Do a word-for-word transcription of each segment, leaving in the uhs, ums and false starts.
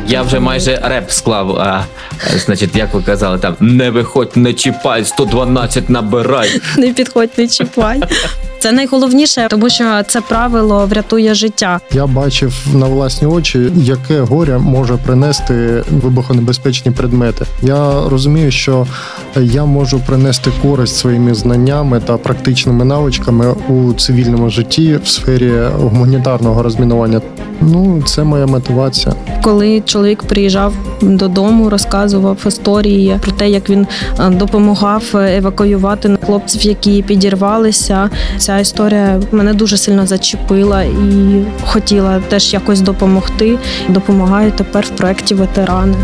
Я вже майже реп склав, а, значить, як ви казали, там, не виходь, не чіпай, сто дванадцять набирай. Не підходь, не чіпай. Це найголовніше, тому що це правило врятує життя. Я бачив на власні очі, яке горе може принести вибухонебезпечні предмети. Я розумію, що я можу принести користь своїми знаннями та практичними навичками у цивільному житті в сфері гуманітарного розмінування. Ну, це моя мотивація. Коли чоловік приїжджав додому, розказував історії про те, як він допомагав евакуювати хлопців, які підірвалися. Ця історія мене дуже сильно зачепила і хотіла теж якось допомогти. Допомагаю тепер в проєкті «Ветерани».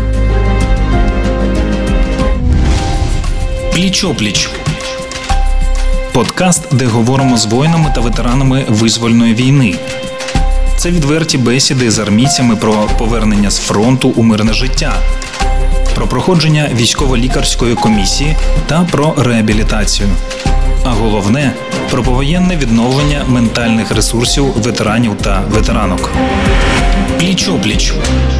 Пліч-опліч. Подкаст, де говоримо з воїнами та ветеранами визвольної війни. Це відверті бесіди з армійцями про повернення з фронту у мирне життя, про проходження військово-лікарської комісії та про реабілітацію. А головне – про повоєнне відновлення ментальних ресурсів ветеранів та ветеранок. Пліч-опліч.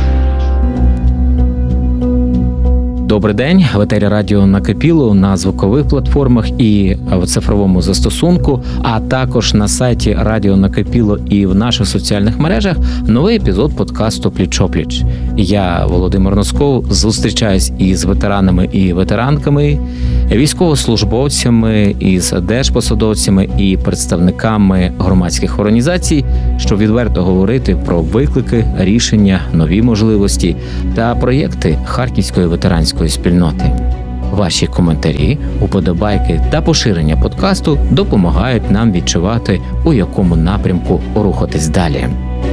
Добрий день, в етері радіо «Накипіло» на звукових платформах і в цифровому застосунку, а також на сайті Радіо Накипіло і в наших соціальних мережах новий епізод подкасту «Пліч-опліч». Я, Володимир Носков, зустрічаюсь із ветеранами і ветеранками, військовослужбовцями, із держпосадовцями і представниками громадських організацій, щоб відверто говорити про виклики, рішення, нові можливості та проєкти Харківської ветеранської спільноти. Ваші коментарі, уподобайки та поширення подкасту допомагають нам відчувати, у якому напрямку рухатись далі.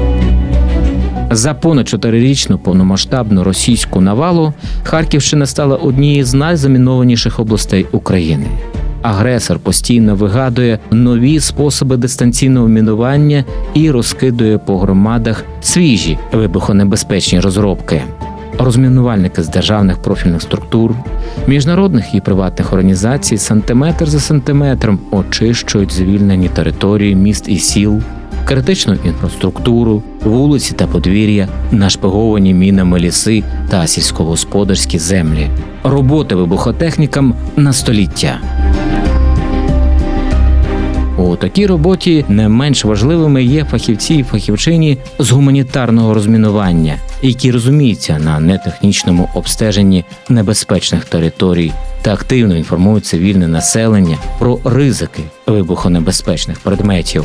За понад чотирирічну повномасштабну російську навалу Харківщина стала однією з найзамінованіших областей України. Агресор постійно вигадує нові способи дистанційного мінування і розкидує по громадах свіжі вибухонебезпечні розробки. Розмінувальники з державних профільних структур, міжнародних і приватних організацій сантиметр за сантиметром очищують звільнені території міст і сіл, критичну інфраструктуру, вулиці та подвір'я, нашпиговані мінами ліси та сільськогосподарські землі. Роботи вибухотехнікам на століття. У такій роботі не менш важливими є фахівці і фахівчині з гуманітарного розмінування, які розуміються на нетехнічному обстеженні небезпечних територій та активно інформують цивільне населення про ризики вибухонебезпечних предметів.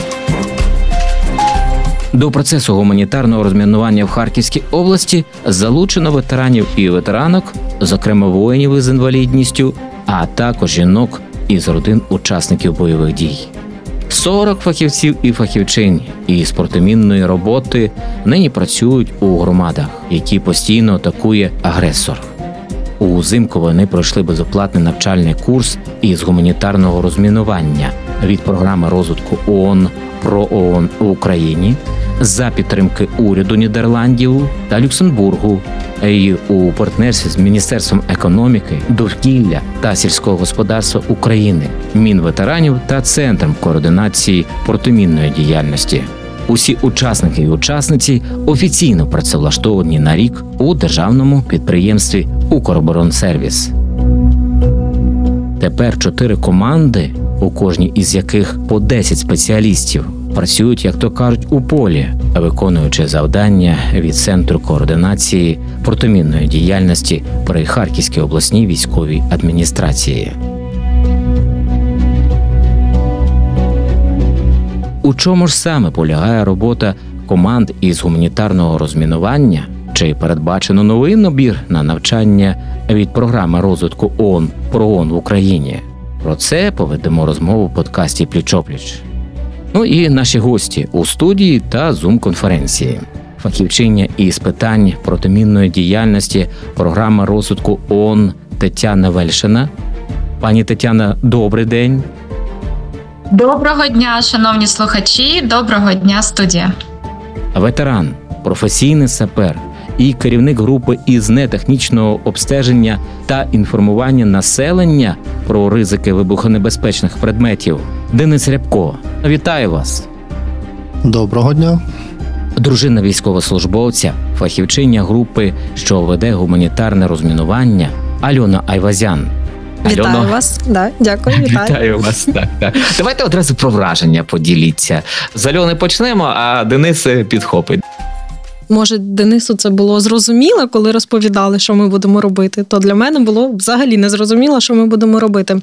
До процесу гуманітарного розмінування в Харківській області залучено ветеранів і ветеранок, зокрема воїнів із інвалідністю, а також жінок із родин учасників бойових дій. сорок фахівців і фахівчинь із протимінної роботи нині працюють у громадах, які постійно атакує агресор. Узимку вони пройшли безоплатний навчальний курс із гуманітарного розмінування від програми розвитку ООН «Про ООН в Україні» за підтримки уряду Нідерландів та Люксембургу і у партнерстві з Міністерством економіки, довкілля та сільського господарства України, Мінветеранів та Центром координації протимінної діяльності. Усі учасники і учасниці офіційно працевлаштовані на рік у державному підприємстві «Укроборонсервіс». Тепер чотири команди, у кожній із яких по десять спеціалістів, працюють, як то кажуть, у полі, виконуючи завдання від Центру координації протимінної діяльності при Харківській обласній військовій адміністрації. У чому ж саме полягає робота команд із гуманітарного розмінування? Чи передбачено новий набір на навчання від програми розвитку ООН «Про ООН в Україні»? Про це поведемо розмову в подкасті «Пліч-опліч». Ну і наші гості у студії та зум-конференції. Фахівчиня із питань протимінної діяльності програми розвитку ООН Тетяна Вельшина. Пані Тетяна, добрий день. Доброго дня, шановні слухачі, доброго дня, студія. Ветеран, професійний сапер і керівник групи із нетехнічного обстеження та інформування населення про ризики вибухонебезпечних предметів Денис Рябко. Вітаю вас. Доброго дня. дружина військовослужбовця, фахівчиня групи, що веде гуманітарне розмінування, Альона Айвазян. Вітаю Альоно, вас. Да, дякую, вітаю. Вітаю вас. Так, так. Давайте одразу про враження поділіться. З Альони почнемо, а Денис підхопить. Може, Денису це було зрозуміло, коли розповідали, що ми будемо робити, то для мене було взагалі не зрозуміло, що ми будемо робити.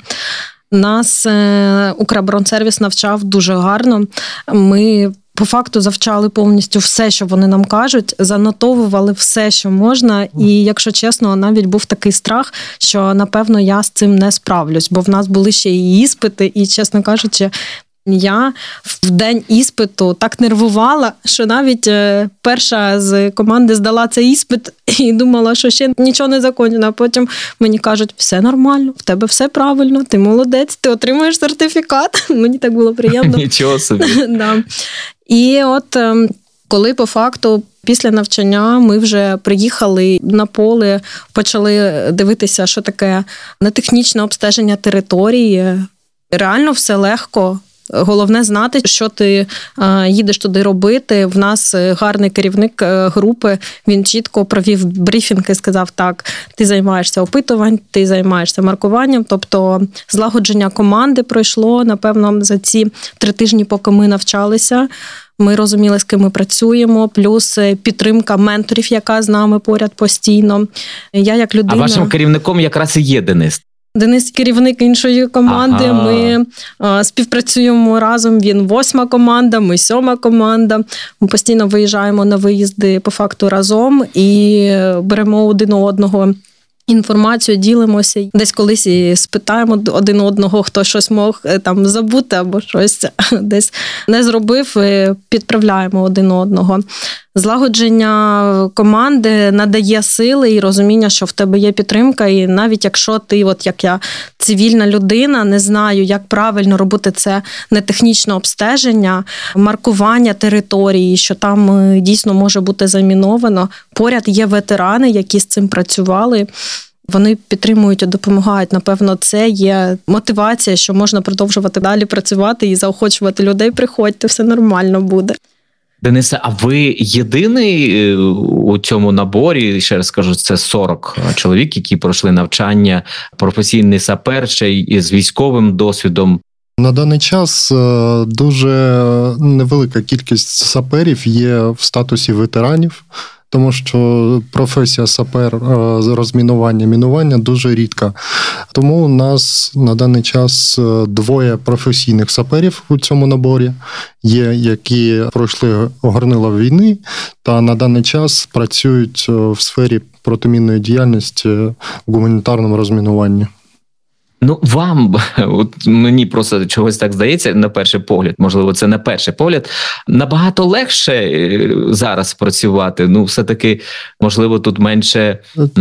Нас Укроборонсервіс навчав дуже гарно. Ми по факту завчали повністю все, що вони нам кажуть, занотовували все, що можна. І, якщо чесно, навіть був такий страх, що, напевно, я з цим не справлюсь, бо в нас були ще і іспити, і, чесно кажучи, я в день іспиту так нервувала, що навіть перша з команди здала цей іспит і думала, що ще нічого не закончено. А потім мені кажуть, все нормально, в тебе все правильно, ти молодець, ти отримуєш сертифікат. Мені так було приємно. Нічого собі. Да. І от коли по факту після навчання ми вже приїхали на поле, почали дивитися, що таке нетехнічне обстеження території, реально все легко. Головне знати, що ти е, їдеш туди робити. В нас гарний керівник е, групи, він чітко провів брифінг і сказав, так, ти займаєшся опитуванням, ти займаєшся маркуванням. Тобто злагодження команди пройшло, напевно, за ці три тижні, поки ми навчалися. Ми розуміли, з ким ми працюємо, плюс підтримка менторів, яка з нами поряд постійно. Я як людина... А вашим керівником якраз і є Денис. Денис – керівник іншої команди, ага. Ми а, співпрацюємо разом, він восьма команда, ми сьома команда. Ми постійно виїжджаємо на виїзди по факту разом і беремо один у одного інформацію, ділимося. Десь колись і спитаємо один одного, хто щось мог там забути або щось десь не зробив, підправляємо один одного. Злагодження команди надає сили і розуміння, що в тебе є підтримка, і навіть якщо ти, от як я, цивільна людина, не знаю, як правильно робити це нетехнічне обстеження, маркування території, що там дійсно може бути заміновано, поряд є ветерани, які з цим працювали. Вони підтримують і допомагають. Напевно, це є мотивація, що можна продовжувати далі працювати і заохочувати людей. Приходьте, все нормально буде. Денисе, а ви єдиний у цьому наборі, ще раз скажу, це сорок чоловік, які пройшли навчання, професійний сапер, ще й з військовим досвідом? На даний час дуже невелика кількість саперів є в статусі ветеранів, тому що професія сапер з розмінування, мінування дуже рідка. Тому у нас на даний час двоє професійних саперів у цьому наборі. Є, які пройшли горнила війни та на даний час працюють в сфері протимінної діяльності в гуманітарному розмінуванні. Ну, вам, от мені просто чогось так здається, на перший погляд, можливо, це на перший погляд, набагато легше зараз працювати. Ну, все-таки, можливо, тут менше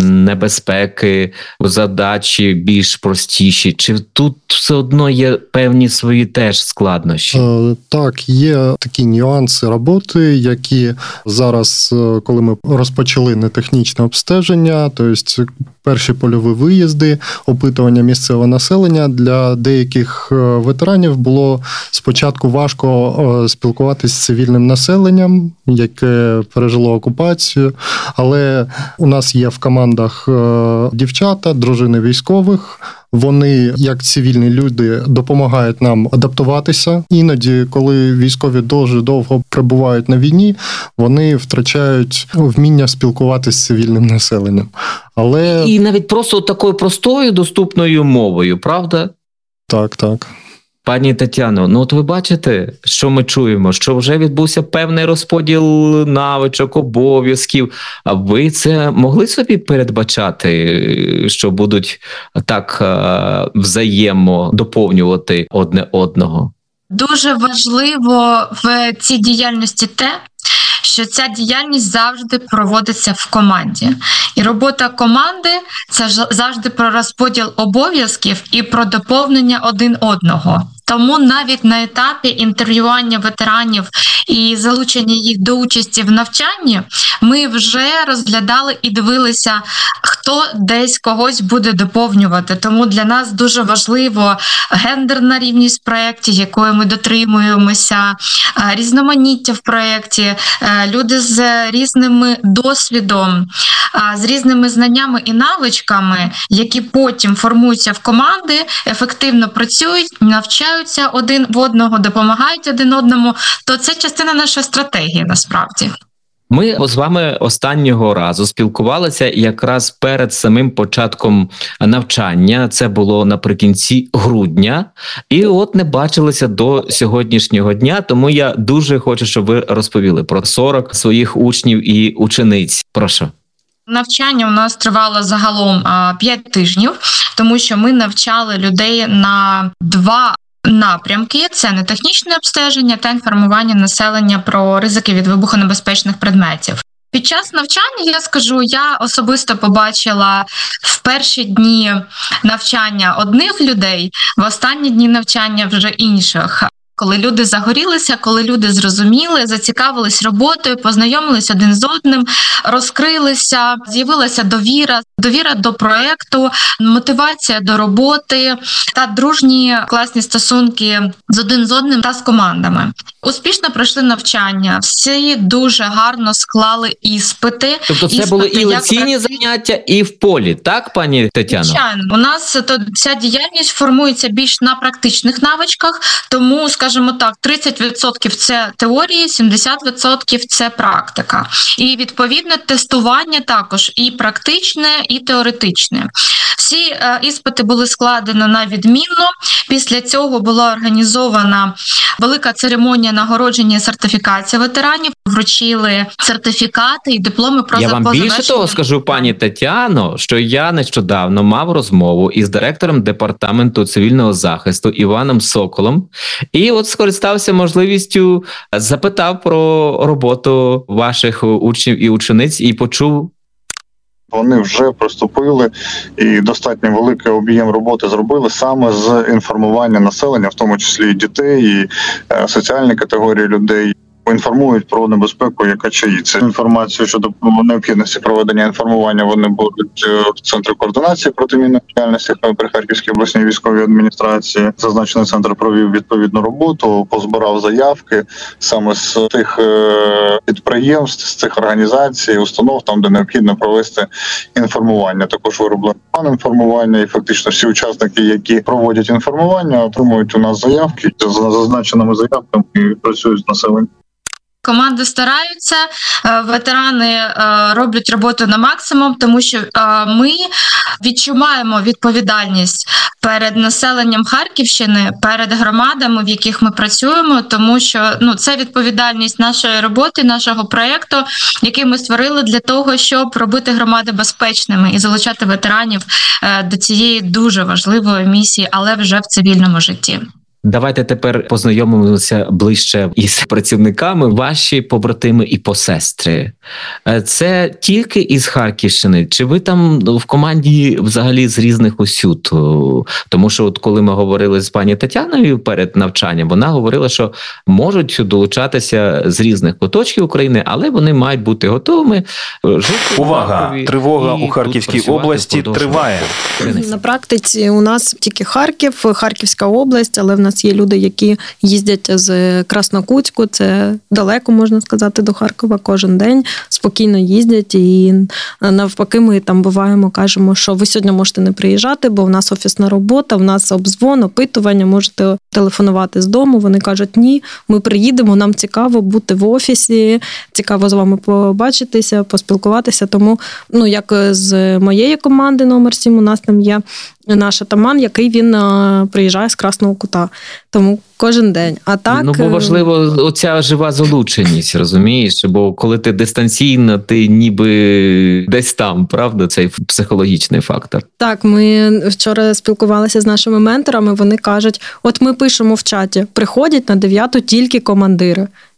небезпеки, задачі більш простіші. Чи тут все одно є певні свої теж складнощі? Так, є такі нюанси роботи, які зараз, коли ми розпочали нетехнічне обстеження, тобто перші польові виїзди, опитування місцевого населення, для деяких ветеранів було спочатку важко спілкуватися з цивільним населенням, яке пережило окупацію, але у нас є в командах дівчата, дружини військових. Вони, як цивільні люди, допомагають нам адаптуватися. Іноді, коли військові дуже довго перебувають на війні, вони втрачають вміння спілкуватися з цивільним населенням. Але... І навіть просто такою простою, доступною мовою, правда? Так, так. Пані Тетяно, ну от ви бачите, що ми чуємо, що вже відбувся певний розподіл навичок, обов'язків. А ви це могли собі передбачати, що будуть так взаємодоповнювати одне одного? Дуже важливо в цій діяльності те, що ця діяльність завжди проводиться в команді. І робота команди – це завжди про розподіл обов'язків і про доповнення один одного. Тому навіть на етапі інтерв'ювання ветеранів і залучення їх до участі в навчанні ми вже розглядали і дивилися, хто десь когось буде доповнювати. Тому для нас дуже важливо гендерна рівність в проєкті, якої ми дотримуємося, різноманіття в проєкті, люди з різним досвідом, з різними знаннями і навичками, які потім формуються в команди, ефективно працюють, навчаються один в одного, допомагають один одному, то це частина нашої стратегії насправді. Ми з вами останнього разу спілкувалися якраз перед самим початком навчання. Це було наприкінці грудня. І от не бачилися до сьогоднішнього дня, тому я дуже хочу, щоб ви розповіли про сорок своїх учнів і учениць. Прошу. Навчання у нас тривало загалом п'ять тижнів, тому що ми навчали людей на два напрямки. Це нетехнічне обстеження та інформування населення про ризики від вибухонебезпечних предметів. Під час навчання, я скажу, я особисто побачила в перші дні навчання одних людей, в останні дні навчання вже інших. Коли люди загорілися, коли люди зрозуміли, зацікавились роботою, познайомились один з одним, розкрилися, з'явилася довіра, довіра до проєкту, мотивація до роботи та дружні класні стосунки з один з одним та з командами. Успішно пройшли навчання, всі дуже гарно склали іспити. Тобто це іспити, були і лекційні як... заняття, і в полі, так, пані Тетяно? Звичайно. У нас то, ця діяльність формується більш на практичних навичках, тому, скажімо так, тридцять відсотків це теорії, сімдесят відсотків це практика. І, відповідно, тестування також і практичне, і теоретичне. Всі е, іспити були складені на відмінно. Після цього була організована велика церемонія нагородження і сертифікації ветеранів. Вручили сертифікати і дипломи про Я вам більше завершення. того скажу, пані Тетяно, що я нещодавно мав розмову із директором департаменту цивільного захисту Іваном Соколом. І от скористався можливістю, запитав про роботу ваших учнів і учениць і почув. Вони вже приступили і достатньо великий об'єм роботи зробили саме з інформування населення, в тому числі і дітей, і соціальні категорії людей. Інформують про небезпеку, яка чаїться. Інформацію щодо необхідності проведення інформування вони будуть в Центрі координації протимінної діяльності при Харківській обласній військовій адміністрації. Зазначений центр провів відповідну роботу, позбирав заявки саме з тих підприємств, з цих організацій, установ, там, де необхідно провести інформування. Також вироблений план інформування, і фактично всі учасники, які проводять інформування, отримують у нас заявки. За зазначеними заявками і працюють з населенням. Команди стараються, ветерани роблять роботу на максимум, тому що ми відчуваємо відповідальність перед населенням Харківщини, перед громадами, в яких ми працюємо, тому що ну, це відповідальність нашої роботи, нашого проєкту, який ми створили для того, щоб робити громади безпечними і залучати ветеранів до цієї дуже важливої місії, але вже в цивільному житті. Давайте тепер познайомимося ближче із працівниками, ваші побратими і посестри. Це тільки із Харківщини? Чи ви там в команді взагалі з різних усюд? Тому що от коли ми говорили з пані Тетяною перед навчанням, вона говорила, що можуть долучатися з різних куточків України, але вони мають бути готовими жити. Увага! Тривога у Харківській області триває. На практиці у нас тільки Харків, Харківська область, але в нас є люди, які їздять з Краснокутську, це далеко, можна сказати, до Харкова кожен день, спокійно їздять і навпаки ми там буваємо, кажемо, що ви сьогодні можете не приїжджати, бо в нас офісна робота, в нас обдзвон, опитування, можете телефонувати з дому. Вони кажуть, ні, ми приїдемо, нам цікаво бути в офісі, цікаво з вами побачитися, поспілкуватися. Тому, ну, як з моєї команди номер сім, у нас там є наш атаман, який він а, приїжджає з Красного Кута. Тому кожен день. А так... Ну, бо важливо оця жива залученість, розумієш? Бо коли ти дистанційно, ти ніби десь там, правда? Цей психологічний фактор. Так, ми вчора спілкувалися з нашими менторами, вони кажуть, от ми пишемо в чаті, приходять на дев'яту тільки командири.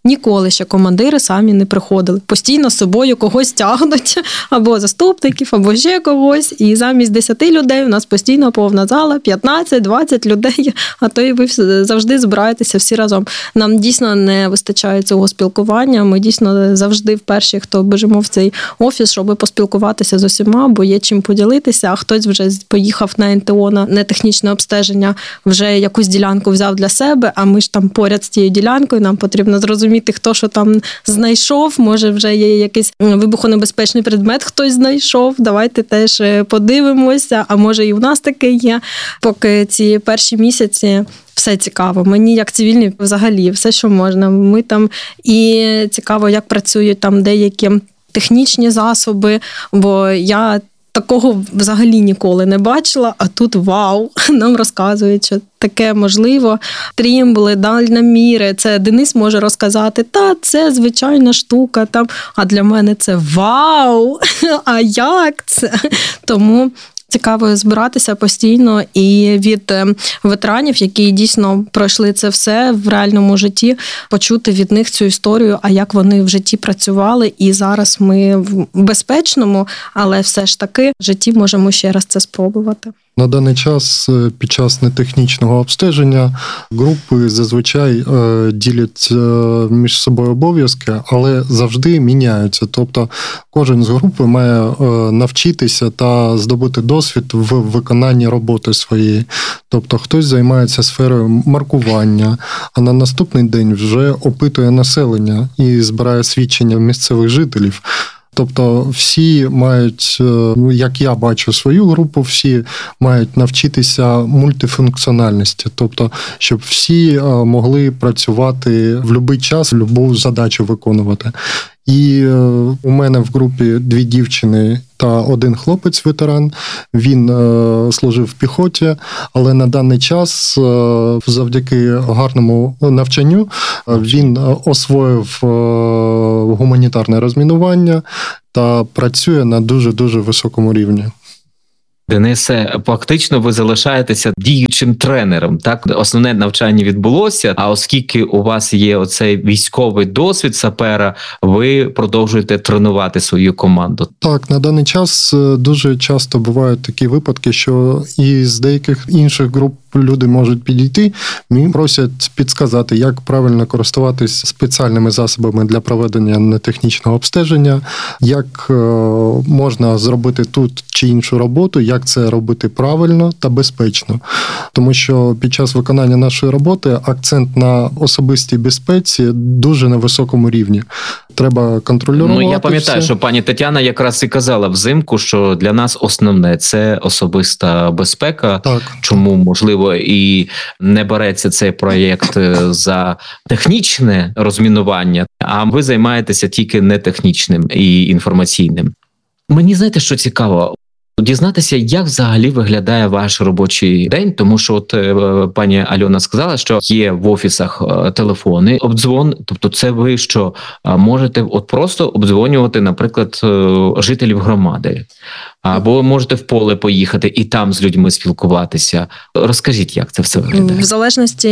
Ніколи ще командири самі не приходили. Постійно з собою когось тягнуть, або заступників, або ще когось. І замість десяти людей у нас постійно повна зала, п'ятнадцять-двадцять людей, а то і ви завжди збираєтеся всі разом. Нам дійсно не вистачає цього спілкування. Ми дійсно завжди вперше, хто біжимо в цей офіс, щоб поспілкуватися з усіма, бо є чим поділитися, а хтось вже поїхав на ен те о на нетехнічне обстеження, вже якусь ділянку взяв для себе, а ми ж там поряд з тією ділянкою, нам потрібно зрозуміти, хто що там знайшов, може вже є якийсь вибухонебезпечний предмет, хтось знайшов, давайте теж подивимося, а може і у нас таке є. Поки ці перші місяці все цікаво. Мені як цивільні взагалі все, що можна. Ми там і цікаво, як працюють там деякі технічні засоби, бо я такого взагалі ніколи не бачила, а тут вау, нам розказують, що таке можливо. Трімбли, дальноміри, це Денис може розказати, та це звичайна штука, там, а для мене це вау, а як це? Тому цікаво збиратися постійно і від ветеранів, які дійсно пройшли це все в реальному житті, почути від них цю історію, а як вони в житті працювали. І зараз ми в безпечному, але все ж таки в житті можемо ще раз це спробувати. На даний час під час нетехнічного обстеження групи зазвичай ділять між собою обов'язки, але завжди міняються. Тобто кожен з групи має навчитися та здобути досвід в виконанні роботи своєї. Тобто хтось займається сферою маркування, а на наступний день вже опитує населення і збирає свідчення місцевих жителів. Тобто всі мають, як я бачу свою групу, всі мають навчитися мультифункціональності. Тобто, щоб всі могли працювати в будь-який час, будь-яку задачу виконувати. І у мене в групі дві дівчини та один хлопець-ветеран. Він служив в піхоті, але на даний час, завдяки гарному навчанню, він освоїв гуманітарне розмінування та працює на дуже-дуже високому рівні. Денисе, фактично ви залишаєтеся діючим тренером, так? Основне навчання відбулося, а оскільки у вас є оцей військовий досвід сапера, ви продовжуєте тренувати свою команду. Так, на даний час дуже часто бувають такі випадки, що із деяких інших груп люди можуть підійти, мені просять підсказати, як правильно користуватись спеціальними засобами для проведення нетехнічного обстеження, як можна зробити тут чи іншу роботу, як це робити правильно та безпечно. Тому що під час виконання нашої роботи акцент на особистій безпеці дуже на високому рівні. Треба контролювати. Ну, я пам'ятаю, все. що пані Тетяна якраз і казала взимку, що для нас основне – це особиста безпека. Так. Чому, можливо, і не береться цей проєкт за технічне розмінування, а ви займаєтеся тільки нетехнічним і інформаційним. Мені, знаєте, що цікаво? Дізнатися, як взагалі виглядає ваш робочий день, тому що от пані Альона сказала, що є в офісах телефони, обдзвон, тобто це ви що, можете от просто обдзвонювати, наприклад, жителів громади, або можете в поле поїхати і там з людьми спілкуватися. Розкажіть, як це все виглядає? В залежності,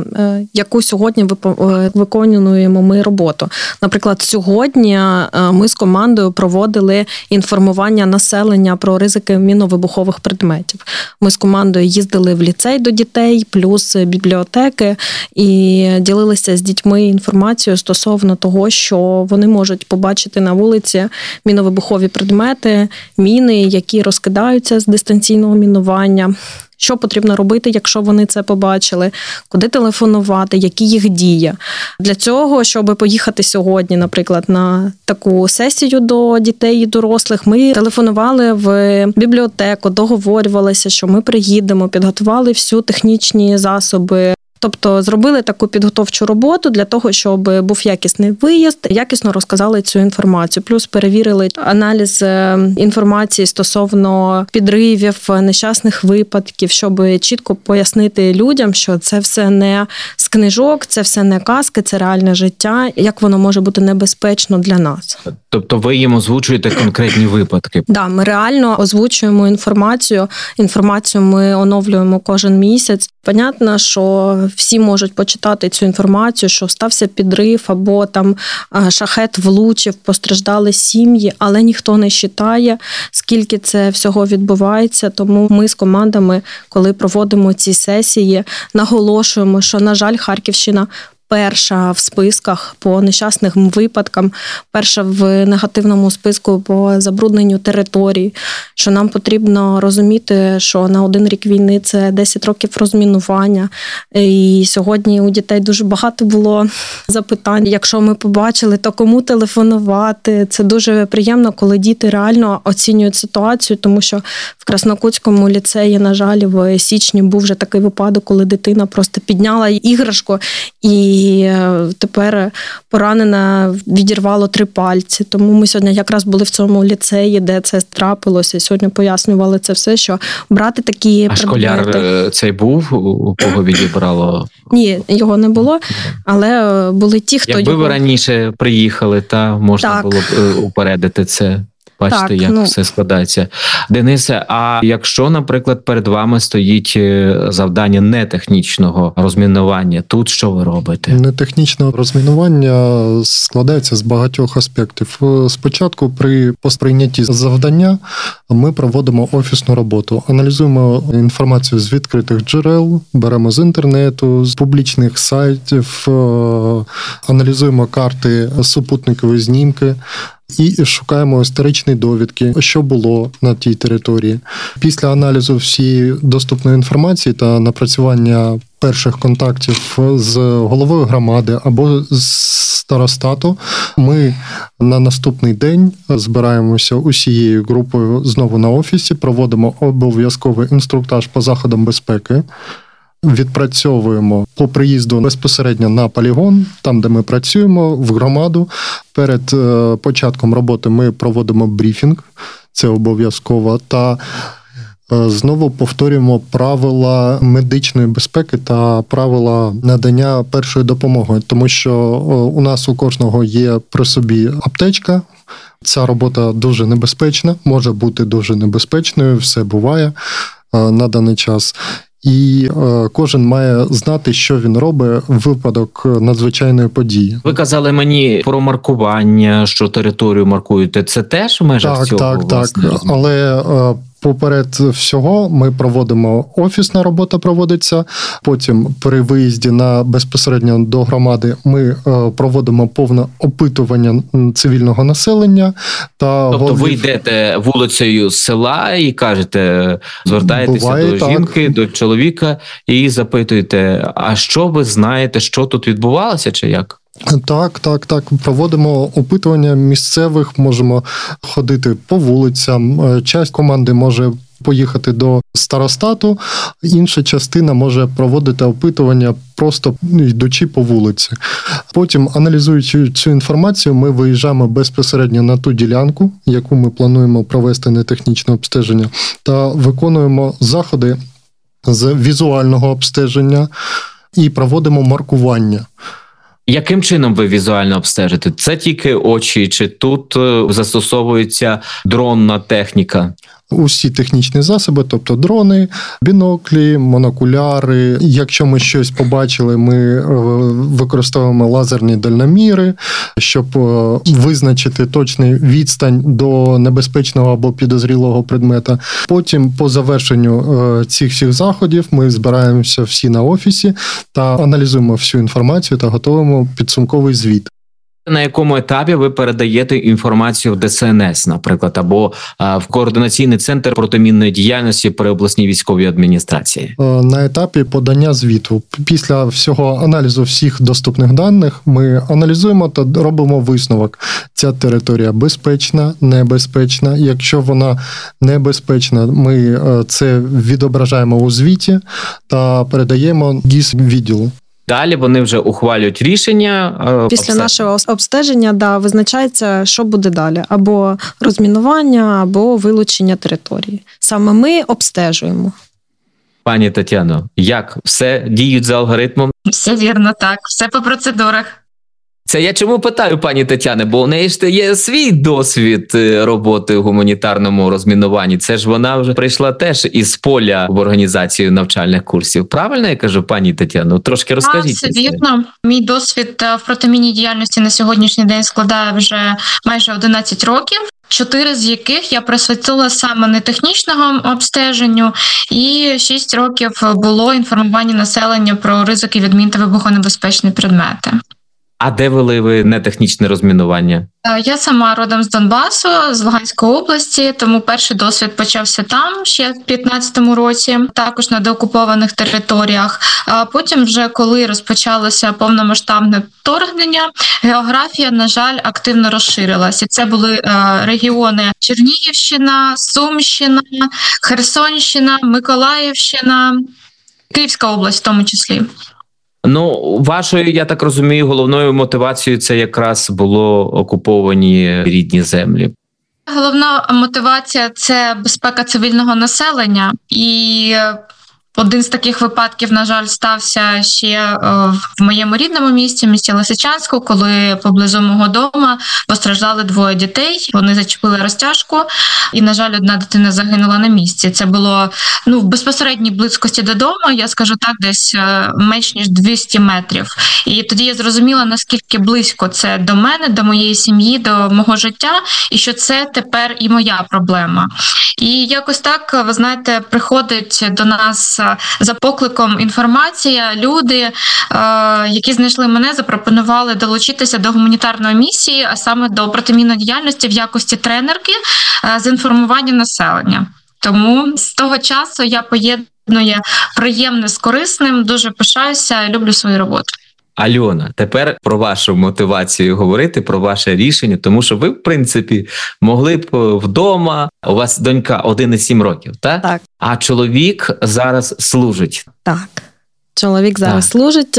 яку сьогодні виконуємо ми роботу. Наприклад, сьогодні ми з командою проводили інформування населення про ризики мінно-вибухових предметів. Ми з командою їздили в ліцей до дітей, плюс бібліотеки, і ділилися з дітьми інформацією стосовно того, що вони можуть побачити на вулиці мінно-вибухові предмети, міни, які розкидаються з дистанційного мінування. Що потрібно робити, якщо вони це побачили, куди телефонувати, які їх дії. Для цього, щоб поїхати сьогодні, наприклад, на таку сесію до дітей і дорослих, ми телефонували в бібліотеку, договорювалися, що ми приїдемо, підготували всі технічні засоби. Тобто зробили таку підготовчу роботу для того, щоб був якісний виїзд, якісно розказали цю інформацію. Плюс перевірили аналіз інформації стосовно підривів, нещасних випадків, щоб чітко пояснити людям, що це все не книжок, це все не казки, це реальне життя, як воно може бути небезпечно для нас. Тобто ви їм озвучуєте конкретні випадки? Да, ми реально озвучуємо інформацію. Інформацію ми оновлюємо кожен місяць. Понятно, що всі можуть почитати цю інформацію, що стався підрив або там шахет влучив, постраждали сім'ї, але ніхто не читає, скільки це всього відбувається. Тому ми з командами, коли проводимо ці сесії, наголошуємо, що, на жаль, Харківщина перша в списках по нещасним випадкам, перша в негативному списку по забрудненню територій, що нам потрібно розуміти, що на один рік війни це десять років розмінування. І сьогодні у дітей дуже багато було запитань. Якщо ми побачили, то кому телефонувати? Це дуже приємно, коли діти реально оцінюють ситуацію, тому що в Краснокутському ліцеї, на жаль, в січні був вже такий випадок, коли дитина просто підняла іграшку і І тепер поранена, відірвало три пальці. Тому ми сьогодні якраз були в цьому ліцеї, де це трапилося. І сьогодні пояснювали це все, що брати такі а предмети... А школяр цей був, у кого відібрало? Ні, його не було, але були ті, хто Якби його... ви раніше приїхали, та можна Так. було б упередити це. Бачите, Так, як ну... все складається. Денисе, а якщо, наприклад, перед вами стоїть завдання нетехнічного розмінування, тут що ви робите? Нетехнічне розмінування складається з багатьох аспектів. Спочатку при посприйнятті завдання ми проводимо офісну роботу, аналізуємо інформацію з відкритих джерел, беремо з інтернету, з публічних сайтів, аналізуємо карти, супутникові знімки, і шукаємо історичні довідки, що було на тій території. Після аналізу всієї доступної інформації та напрацювання перших контактів з головою громади або з старостату, ми на наступний день збираємося усією групою знову на офісі, проводимо обов'язковий інструктаж по заходам безпеки, відпрацьовуємо по приїзду безпосередньо на полігон, там, де ми працюємо, в громаду. Перед початком роботи ми проводимо брифінг, це обов'язково, та знову повторюємо правила медичної безпеки та правила надання першої допомоги, тому що у нас у кожного є при собі аптечка. Ця робота дуже небезпечна, може бути дуже небезпечною, все буває на даний час. І е, кожен має знати, що він робить в випадок надзвичайної події. Ви казали мені про маркування, що територію маркуєте. Це теж в межах так, цього? Так, власне, так, так. Але е, поперед всього ми проводимо, офісна робота проводиться, потім при виїзді на безпосередньо до громади ми е, проводимо повне опитування цивільного населення. Та тобто голів... ви йдете вулицею села і кажете, звертаєтеся Буває, до так. жінки, до чоловіка і запитуєте, а що ви знаєте, що тут відбувалося, чи як? Так, так, так. Проводимо опитування місцевих, можемо ходити по вулицям. Часть команди може поїхати до старостату, інша частина може проводити опитування просто йдучи по вулиці. Потім, аналізуючи цю інформацію, ми виїжджаємо безпосередньо на ту ділянку, яку ми плануємо провести нетехнічне обстеження, та виконуємо заходи з візуального обстеження і проводимо маркування. Яким чином ви візуально обстежите? Це тільки очі, чи тут застосовується дронна техніка? Усі технічні засоби, тобто дрони, біноклі, монокуляри. Якщо ми щось побачили, ми використовуємо лазерні дальноміри, щоб визначити точний відстань до небезпечного або підозрілого предмета. Потім, по завершенню цих всіх заходів, ми збираємося всі на офісі та аналізуємо всю інформацію та готуємо підсумковий звіт. На якому етапі ви передаєте інформацію в Де Се Ен Ес, наприклад, або в Координаційний центр протимінної діяльності при обласній військовій адміністрації? На етапі подання звіту. Після всього аналізу всіх доступних даних ми аналізуємо та робимо висновок. Ця територія безпечна, небезпечна. Якщо вона небезпечна, ми це відображаємо у звіті та передаємо ГІС-відділу. Далі вони вже ухвалюють рішення. Після обстеження. нашого обстеження, да, визначається, що буде далі. Або розмінування, або вилучення території. Саме ми обстежуємо. Пані Тетяно, як все діють за алгоритмом? Все вірно, так, все по процедурах. Це я чому питаю, пані Тетяне, бо у неї ж є свій досвід роботи в гуманітарному розмінуванні. Це ж вона вже прийшла теж із поля в організацію навчальних курсів. Правильно я кажу, пані Тетяно? Трошки розкажіть. Так, все вірно. Мій досвід в протимінній діяльності на сьогоднішній день складає вже майже одинадцять років. Чотири з яких я присвятила саме нетехнічному обстеженню, і шість років було інформування населення про ризики відмін та вибухонебезпечні предмети. А де вели ви нетехнічне розмінування? Я сама родом з Донбасу, з Луганської області, тому перший досвід почався там ще в п'ятнадцятому році, також на деокупованих територіях. А потім вже коли розпочалося повномасштабне вторгнення, географія, на жаль, активно розширилась. І це були регіони Чернігівщина, Сумщина, Херсонщина, Миколаївщина, Київська область в тому числі. Ну, вашою, я так розумію, головною мотивацією це якраз було окуповані рідні землі. Головна мотивація – це безпека цивільного населення. І один з таких випадків, на жаль, стався ще в моєму рідному місті, місті Лисичанську, коли поблизу мого дому постраждали двоє дітей. Вони зачепили розтяжку, і, на жаль, одна дитина загинула на місці. Це було ну, в безпосередній близькості додому, я скажу так, десь менш ніж двісті метрів. І тоді я зрозуміла, наскільки близько це до мене, до моєї сім'ї, до мого життя, і що це тепер і моя проблема. І якось так, ви знаєте, приходить до нас за покликом інформація, люди, які знайшли мене, запропонували долучитися до гуманітарної місії, а саме до протимінної діяльності в якості тренерки з інформування населення. Тому з того часу я поєдную приємне з корисним, дуже пишаюся і люблю свою роботу. Альона, тепер про вашу мотивацію говорити, про ваше рішення, тому що ви, в принципі, могли б вдома, у вас донька один і сім років, так? Так. А чоловік зараз служить. Так. Чоловік зараз так. служить,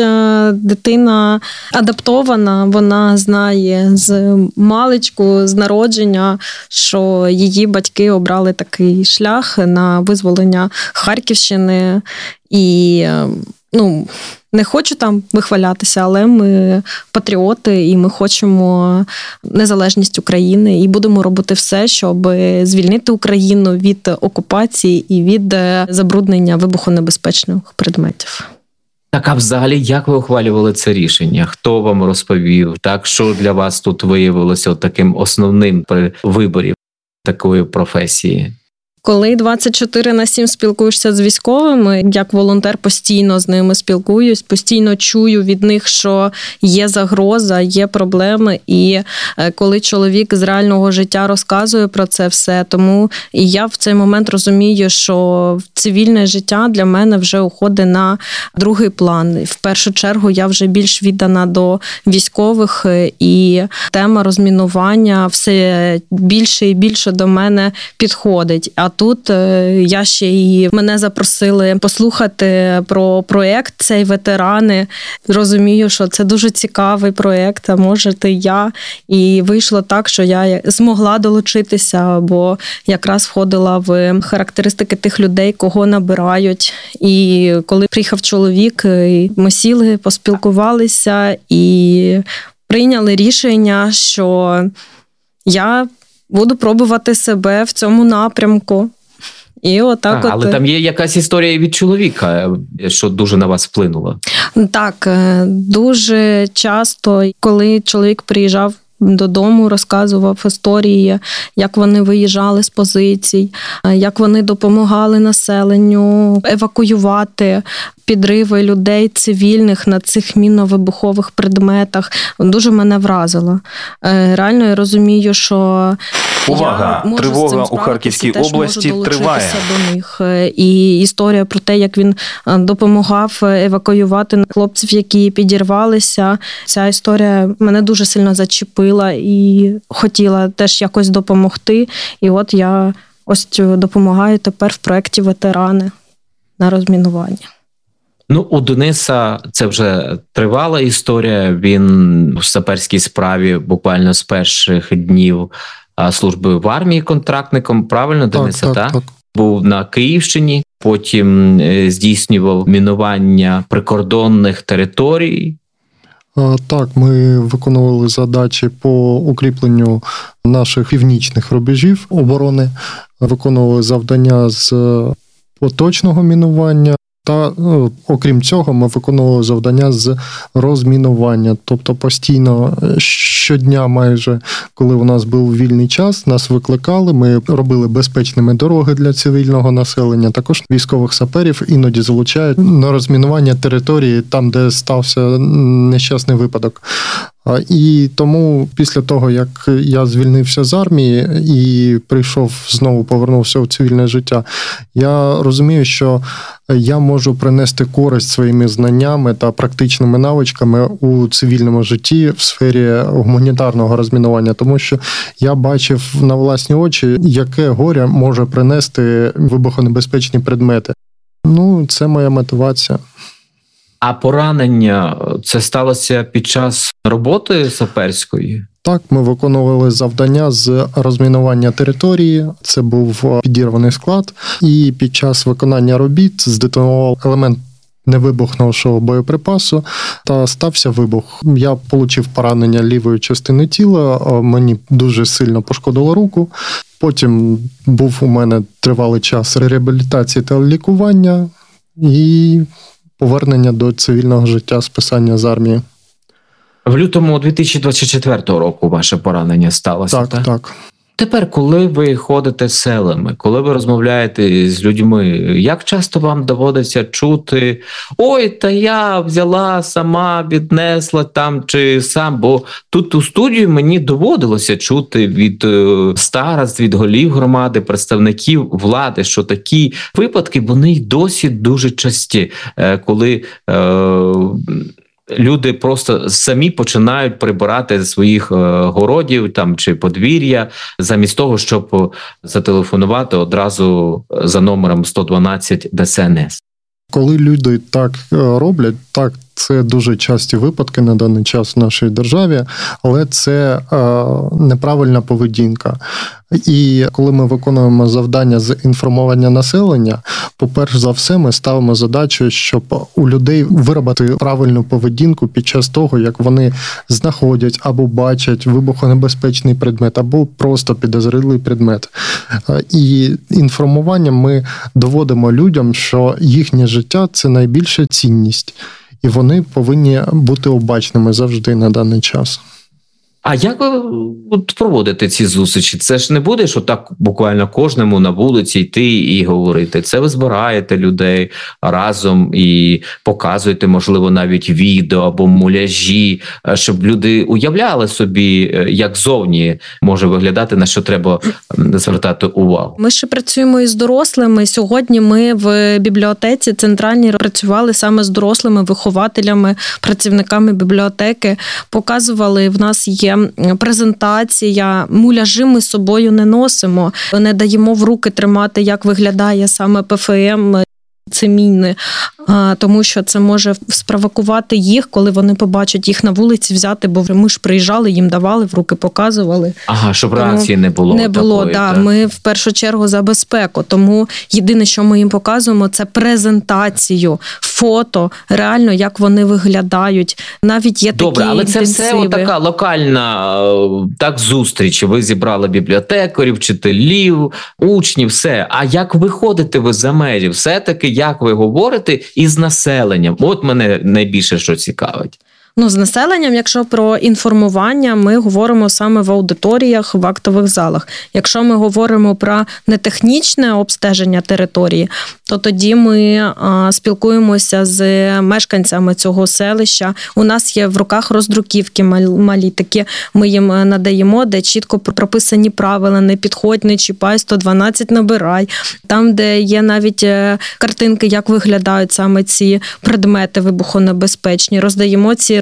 дитина адаптована, вона знає з маличку, з народження, що її батьки обрали такий шлях на визволення Харківщини. І, ну, не хочу там вихвалятися, але ми патріоти, і ми хочемо незалежність України, і будемо робити все, щоб звільнити Україну від окупації і від забруднення вибухонебезпечних предметів. Так, а взагалі, як ви ухвалювали це рішення? Хто вам розповів? Так, що для вас тут виявилося таким основним при виборі такої професії? Коли двадцять чотири на сім спілкуєшся з військовими, як волонтер постійно з ними спілкуюсь, постійно чую від них, що є загроза, є проблеми. І коли чоловік з реального життя розказує про це все, тому і я в цей момент розумію, що цивільне життя для мене вже уходить на другий план. В першу чергу я вже більш віддана до військових, і тема розмінування все більше і більше до мене підходить. А тут я ще і мене запросили послухати про проєкт цей ветерани. Розумію, що це дуже цікавий проєкт, а можете я. І вийшло так, що я змогла долучитися, бо якраз входила в характеристики тих людей, кого набирають. І коли приїхав чоловік, ми сіли, поспілкувалися і прийняли рішення, що я буду пробувати себе в цьому напрямку. І отак а, от... Але там є якась історія від чоловіка, що дуже на вас вплинуло. Так, дуже часто, коли чоловік приїжджав додому, розказував історії, як вони виїжджали з позицій, як вони допомагали населенню евакуювати підриви людей цивільних на цих мінно-вибухових предметах. Дуже мене вразило. Реально я розумію, що Увага! я можу Тривога з цим у Харківській теж області можу триває. До них. І історія про те, як він допомагав евакуювати хлопців, які підірвалися. Ця історія мене дуже сильно зачепила і хотіла теж якось допомогти. І от я ось допомагаю тепер в проєкті «Ветерани» на розмінування. Ну, у Дениса це вже тривала історія. Він в саперській справі буквально з перших днів служби в армії контрактником. Правильно, Дениса, так? Так, так. Був на Київщині. потім здійснював мінування прикордонних територій. Так, ми виконували задачі по укріпленню наших північних рубежів оборони, виконували завдання з поточного мінування. Та, окрім цього, ми виконували завдання з розмінування. Тобто постійно, щодня майже, коли у нас був вільний час, нас викликали, ми робили безпечними дороги для цивільного населення. Також військових саперів іноді залучають на розмінування території там, де стався нещасний випадок. І тому після того, як я звільнився з армії і прийшов, знову повернувся у цивільне життя, я розумію, що я можу принести користь своїми знаннями та практичними навичками у цивільному житті в сфері гуманітарного розмінування, тому що я бачив на власні очі, яке горе може принести вибухонебезпечні предмети. Ну, це моя мотивація. А поранення – це сталося під час роботи саперської? Так, ми виконували завдання з розмінування території, це був підірваний склад, і під час виконання робіт здетонував елемент невибухнувшого боєприпасу та стався вибух. Я отримав поранення лівої частини тіла, мені дуже сильно пошкодило руку. Потім був у мене тривалий час реабілітації та лікування і повернення до цивільного життя, списання з армії. В лютому дві тисячі двадцять четвертого року ваше поранення сталося, так? Так, так. Тепер, коли ви ходите селами, коли ви розмовляєте з людьми, як часто вам доводиться чути: ой, та я взяла сама, віднесла там чи сам, бо тут у студії мені доводилося чути від старост, від голів громади, представників влади, що такі випадки, вони й досі дуже часті, коли е- люди просто самі починають прибирати з своїх городів там чи подвір'я, замість того, щоб зателефонувати одразу за номером сто дванадцять Де Ес Ен Ес. Коли люди так роблять, так, це дуже часті випадки на даний час в нашій державі, але це е, неправильна поведінка. І коли ми виконуємо завдання з інформування населення, по-перше за все ми ставимо задачу, щоб у людей виробити правильну поведінку під час того, як вони знаходять або бачать вибухонебезпечний предмет, або просто підозрілий предмет. І інформуванням ми доводимо людям, що їхнє життя – це найбільша цінність. І вони повинні бути обачними завжди на даний час. А як ви от проводите ці зустрічі? Це ж не буде, що так буквально кожному на вулиці йти і говорити. Це ви збираєте людей разом і показуєте, можливо, навіть відео або муляжі, щоб люди уявляли собі, як зовні може виглядати, на що треба звертати увагу. Ми ще працюємо із дорослими. Сьогодні ми в бібліотеці центральній працювали саме з дорослими вихователями, працівниками бібліотеки. Показували, в нас є презентація, муляжі ми з собою не носимо, не даємо в руки тримати, як виглядає саме Пе Фе Ем, це міни, тому що це може спровокувати їх, коли вони побачать їх на вулиці, взяти, бо ми ж приїжджали, їм давали, в руки показували. Ага, щоб реакції не було. Не було, такої, да. так. Ми в першу чергу за безпеку, тому єдине, що ми їм показуємо, це презентацію, фото, реально, як вони виглядають. Навіть є Добре, такі але це інтенсиви. все така локальна так зустріч. Ви зібрали бібліотекарів, вчителів, учнів, все. А як виходите ви за межі? Все-таки як ви говорите із населенням? От мене найбільше що цікавить. Ну, з населенням, якщо про інформування, ми говоримо саме в аудиторіях, в актових залах. Якщо ми говоримо про нетехнічне обстеження території, то тоді ми а, спілкуємося з мешканцями цього селища. У нас є в руках роздруківки малі такі, ми їм надаємо, де чітко прописані правила: не підходь, не чіпай, сто дванадцять набирай. Там, де є навіть картинки, як виглядають саме ці предмети вибухонебезпечні, роздаємо ці роздруківки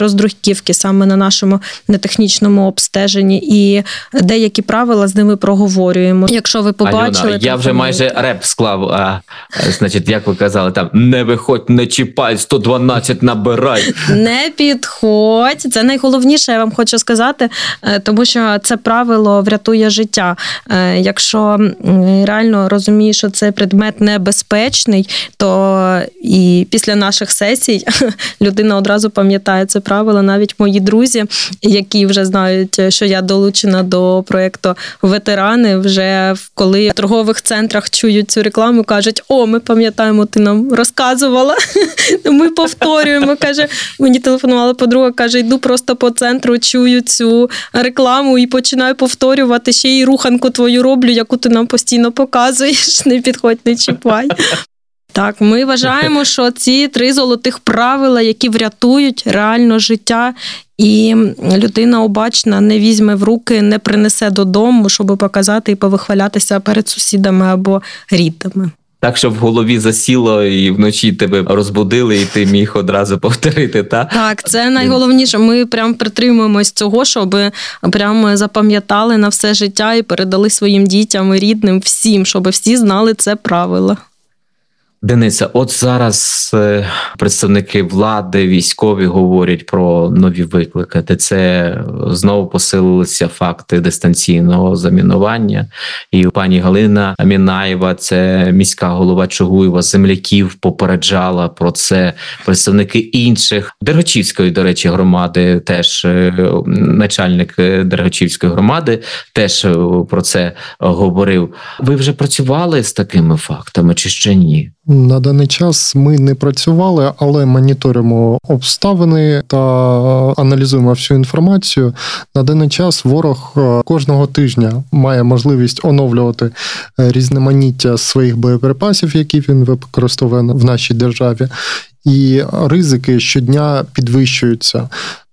роздруківки саме на нашому нетехнічному обстеженні, і деякі правила з ними проговорюємо. Якщо ви побачили... Альона, я вже майже реп склав, а, значить, як ви казали, там, не виходь, не чіпай, сто дванадцять набирай. Не підходь. Це найголовніше, я вам хочу сказати, тому що це правило врятує життя. Якщо реально розумієш, що цей предмет небезпечний, то і після наших сесій людина одразу пам'ятає це правило. Навіть мої друзі, які вже знають, що я долучена до проєкту «Ветерани», вже коли в торгових центрах чують цю рекламу, кажуть: о, ми пам'ятаємо, ти нам розказувала. Ми повторюємо, каже, мені телефонувала подруга, каже, йду просто по центру, чую цю рекламу і починаю повторювати, ще й руханку твою роблю, яку ти нам постійно показуєш, не підходь, не чіпай. Так, ми вважаємо, що ці три золотих правила, які врятують реально життя, і людина обачна не візьме в руки, не принесе додому, щоб показати і повихвалятися перед сусідами або рідними. Так, щоб в голові засіло і вночі тебе розбудили, і ти міг одразу повторити, так? Так, це найголовніше. Ми прям притримуємось цього, щоб прям запам'ятали на все життя і передали своїм дітям і рідним, всім, щоб всі знали це правило. Денисе, от зараз представники влади, військові говорять про нові виклики, де це знову посилилися факти дистанційного замінування. І пані Галина Мінаєва, це міська голова Чугуєва, земляків попереджала про це. Представники інших, Дергачівської, до речі, громади, теж начальник Дергачівської громади теж про це говорив. Ви вже працювали з такими фактами чи ще ні? На даний час ми не працювали, але моніторимо обставини та аналізуємо всю інформацію. На даний час ворог кожного тижня має можливість оновлювати різноманіття своїх боєприпасів, які він використовує в нашій державі, і ризики щодня підвищуються.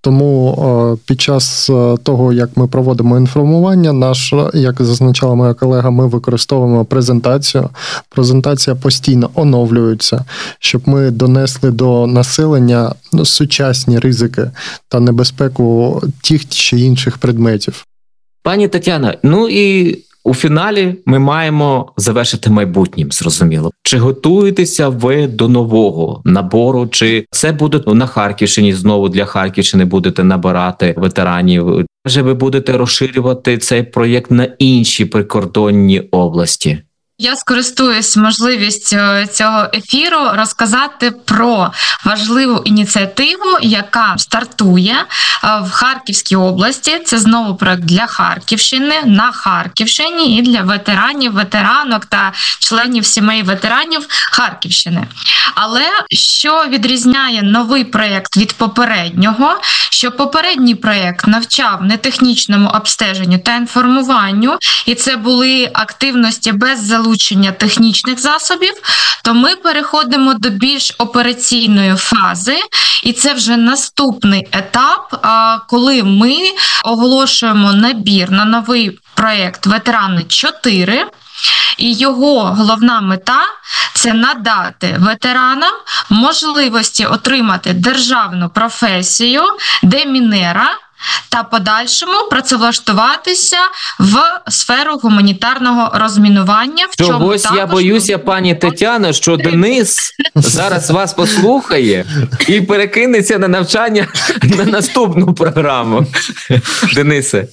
Тому під час того, як ми проводимо інформування, наш, як зазначала моя колега, ми використовуємо презентацію. Презентація постійно оновлюється, щоб ми донесли до населення сучасні ризики та небезпеку тих чи інших предметів. Пані Тетяна, ну і у фіналі ми маємо завершити майбутнім, зрозуміло. Чи готуєтеся ви до нового набору, чи це буде на Харківщині, знову для Харківщини будете набирати ветеранів? Чи ви будете розширювати цей проєкт на інші прикордонні області? Я скористуюсь можливістю цього ефіру розказати про важливу ініціативу, яка стартує в Харківській області. Це знову проект для Харківщини, на Харківщині і для ветеранів, ветеранок та членів сімей ветеранів Харківщини. Але що відрізняє новий проєкт від попереднього, що попередній проєкт навчав нетехнічному обстеженню та інформуванню, і це були активності без залучення технічних засобів, то ми переходимо до більш операційної фази, і це вже наступний етап, коли ми оголошуємо набір на новий проєкт «Ветерани чотири», і його головна мета – це надати ветеранам можливості отримати державну професію демінера та подальшому працевлаштуватися в сферу гуманітарного розмінування. В чому Чогось я боюся, пані Тетяно, що Денис зараз вас послухає і перекинеться на навчання на наступну програму. Денисе.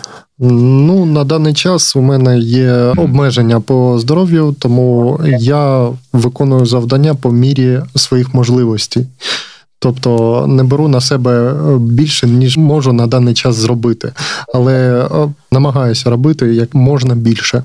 Ну, на даний час у мене є обмеження по здоров'ю, тому я виконую завдання по мірі своїх можливостей. Тобто не беру на себе більше, ніж можу на даний час зробити. Але намагаюся робити як можна більше.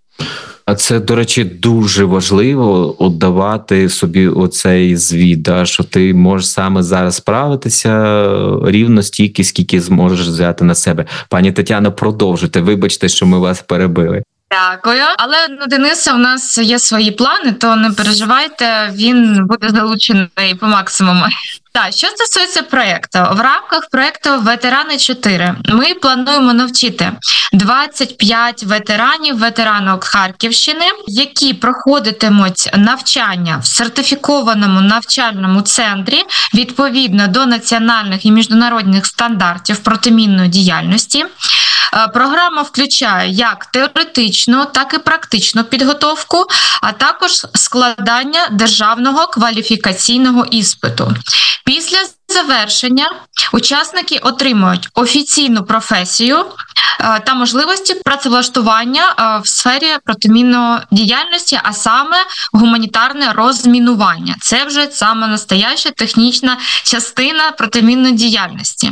А це, до речі, дуже важливо отдавати собі оцей звіт, да, що ти можеш саме зараз справитися рівно стільки, скільки зможеш взяти на себе. Пані Тетяно, продовжуйте. Вибачте, що ми вас перебили. Дякую. Але ну, Дениса, у нас є свої плани, то не переживайте, він буде залучений по максимуму. Так, що стосується проєкту, в рамках проєкту «Ветерани чотири» ми плануємо навчити двадцять п'ять ветеранів, ветеранок Харківщини, які проходитимуть навчання в сертифікованому навчальному центрі відповідно до національних і міжнародних стандартів протимінної діяльності. Програма включає як теоретичну, так і практичну підготовку, а також складання державного кваліфікаційного іспиту. Після завершення учасники отримують офіційну професію та можливості працевлаштування в сфері протимінної діяльності, а саме гуманітарне розмінування. Це вже саме настояща технічна частина протимінної діяльності.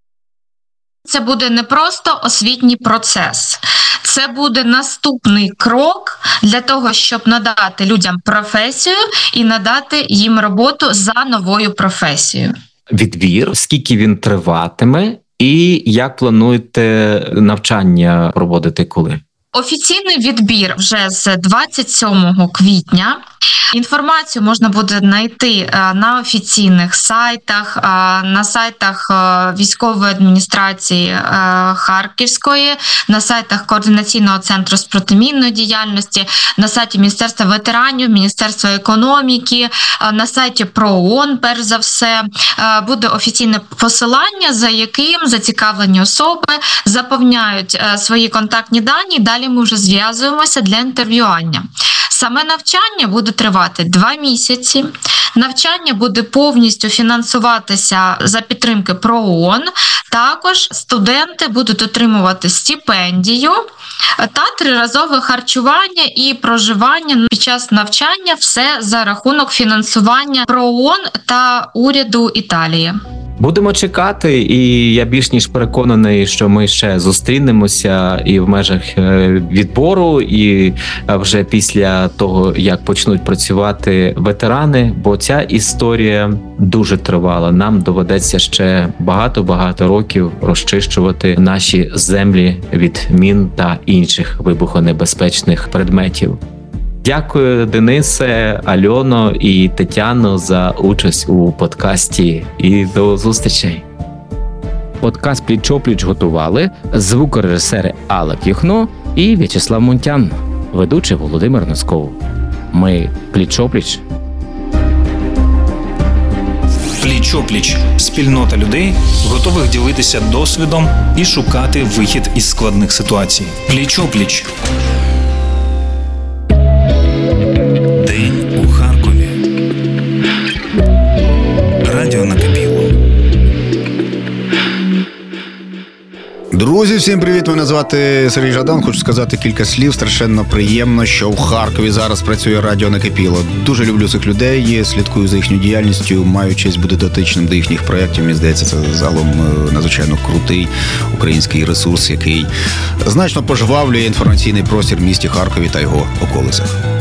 Це буде не просто освітній процес, це буде наступний крок для того, щоб надати людям професію і надати їм роботу за новою професією. Відбір, скільки він триватиме і як плануєте навчання проводити коли? Офіційний відбір вже з двадцять сьомого квітня. Інформацію можна буде знайти на офіційних сайтах, на сайтах військової адміністрації Харківської, на сайтах Координаційного центру з протимінної діяльності, на сайті Міністерства ветеранів, Міністерства економіки, на сайті ПРООН, перш за все. Буде офіційне посилання, за яким зацікавлені особи заповняють свої контактні дані, далі ми вже зв'язуємося для інтерв'ювання. Саме навчання буде тривати два місяці. Навчання буде повністю фінансуватися за підтримки ПРООН. Також студенти будуть отримувати стипендію та триразове харчування і проживання під час навчання. Все за рахунок фінансування ПРООН та уряду Італії. Будемо чекати, і я більш ніж переконаний, що ми ще зустрінемося і в межах відбору, і вже після того, як почнуть працювати ветерани, бо ця історія дуже тривала. Нам доведеться ще багато-багато років розчищувати наші землі від мін та інших вибухонебезпечних предметів. Дякую, Денисе, Альоно і Тетяно, за участь у подкасті. І до зустрічей. Подкаст «Пліч-о-пліч» готували звукорежисери Алла К'юхно і В'ячеслав Мунтян, ведучий Володимир Носков. Ми «Пліч-о-пліч». Пліч-о-пліч – спільнота людей, готових ділитися досвідом і шукати вихід із складних ситуацій. Пліч-о-пліч. День у Харкові. Радіо накипіло. Друзі, всім привіт! Мене звати Сергій Жадан. Хочу сказати кілька слів. Страшенно приємно, що в Харкові зараз працює радіо накипіло. Дуже люблю цих людей, слідкую за їхньою діяльністю, маю честь бути дотичним до їхніх проєктів. Мені здається, це загалом надзвичайно крутий український ресурс, який значно пожвавлює інформаційний простір в місті Харкові та його околицях.